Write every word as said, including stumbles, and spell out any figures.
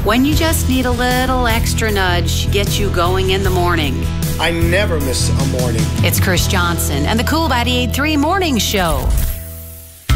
When you just need a little extra nudge, get you going in the morning. I never miss a morning. It's Chris Johnson and the Cool ninety-eight point three Morning Show.